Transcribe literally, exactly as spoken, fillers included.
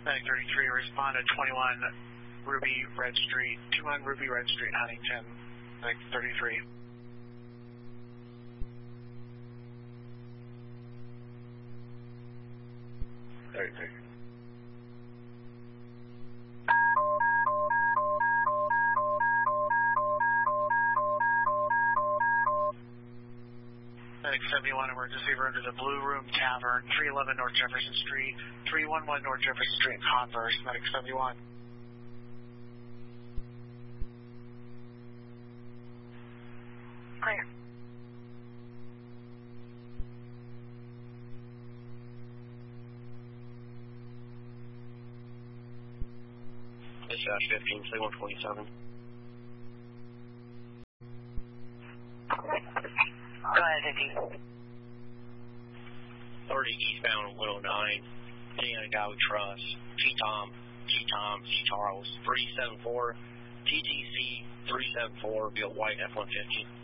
Medic thirty-three, respond to twenty-one Ruby Red Street, twenty-one Ruby Red Street, Huntington, Medic thirty-three. thirty-three. Medic seventy-one, emergency room to the Blue Room Tavern, three eleven North Jefferson Street, three one one North Jefferson Street, Converse, Medic seventy-one. Clear. Dispatch fifteen, say one twenty-seven. Go ahead, fifteen. thirty eastbound one oh nine, hitting a guy we trust. T-Tom, T-Tom, T-Charles, three seven four, T T C three seven four, be a white F one fifty.